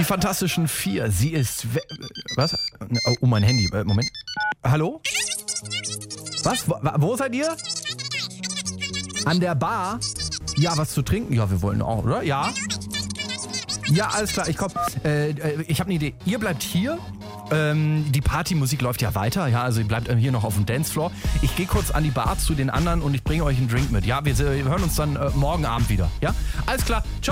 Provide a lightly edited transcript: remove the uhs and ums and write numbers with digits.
Fantastischen Vier. Sie ist... Was? Oh, mein Handy. Moment. Hallo? Was? Wo seid ihr? An der Bar? Ja, was zu trinken? Ja, wir wollen auch, oder? Ja? Ja, alles klar, ich komm. Ich habe eine Idee. Ihr bleibt hier. Die Partymusik läuft ja weiter. Ja, also ihr bleibt hier noch auf dem Dancefloor. Ich gehe kurz an die Bar zu den anderen und ich bringe euch einen Drink mit. Ja, wir hören uns dann morgen Abend wieder. Ja? Alles klar. Ciao.